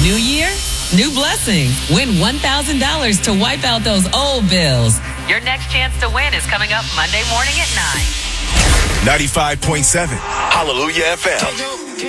New year, new blessings. Win $1,000 to wipe out those old bills. Your next chance to win is coming up Monday morning at 9. 95.7 Hallelujah FM.